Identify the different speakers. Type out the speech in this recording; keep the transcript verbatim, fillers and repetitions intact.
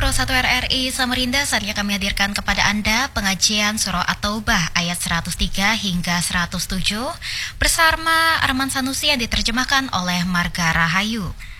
Speaker 1: Pro satu R R I Samarinda, saatnya kami hadirkan kepada Anda pengajian Surah At-Taubah ayat seratus tiga hingga seratus tujuh bersama Arman Sanusi yang diterjemahkan oleh Marga Rahayu.